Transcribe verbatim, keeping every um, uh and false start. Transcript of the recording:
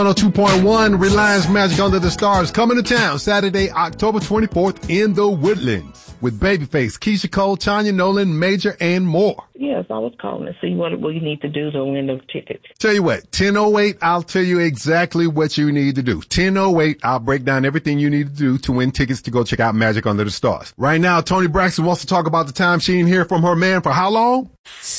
one oh two point one, Reliance Magic Under the Stars, coming to town Saturday, October twenty-fourth in the Woodlands with Babyface, Keisha Cole, Tanya Nolan, Major, and more. Yes, I was calling to see what we need to do to win the tickets. Tell you what, ten oh eight, I'll tell you exactly what you need to do. ten oh eight, I'll break down everything you need to do to win tickets to go check out Magic Under the Stars. Right now, Toni Braxton wants to talk about the time she didn't hear from her man for how long?